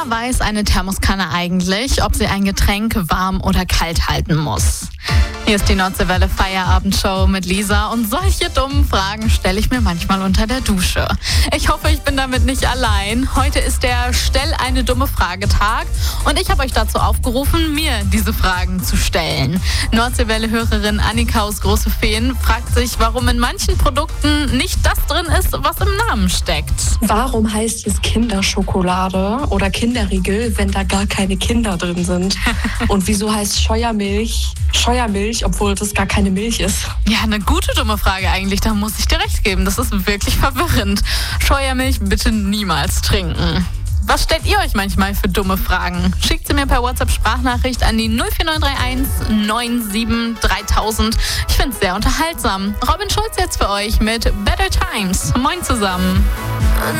Woher weiß eine Thermoskanne eigentlich, ob sie ein Getränk warm oder kalt halten muss? Hier ist die Nordseewelle Feierabendshow mit Lisa und solche dummen Fragen stelle ich mir manchmal unter der Dusche. Ich hoffe, ich bin damit nicht allein. Heute ist der Stell eine dumme Frage-Tag und ich habe euch dazu aufgerufen, mir diese Fragen zu stellen. Nordseewelle-Hörerin Annika aus Große Feen fragt sich, warum in manchen Produkten nicht das drin ist, was im Namen steckt. Warum heißt es Kinderschokolade oder Kinderriegel, wenn da gar keine Kinder drin sind? Und wieso heißt Scheuermilch, obwohl das gar keine Milch ist? Ja, eine gute dumme Frage eigentlich, da muss ich dir recht geben. Das ist wirklich verwirrend. Scheuermilch bitte niemals trinken. Was stellt ihr euch manchmal für dumme Fragen? Schickt sie mir per WhatsApp-Sprachnachricht an die 04931 97 3000. Ich finde es sehr unterhaltsam. Robin Schulz jetzt für euch mit Better Times. Moin zusammen.